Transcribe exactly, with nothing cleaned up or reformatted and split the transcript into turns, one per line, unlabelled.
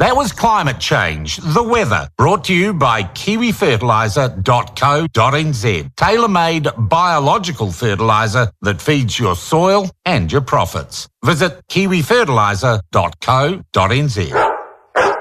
That was Climate Change, the weather, brought to you by kiwi fertiliser dot co dot n z. Tailor-made biological fertiliser that feeds your soil and your profits. Visit kiwi fertiliser dot co dot n z.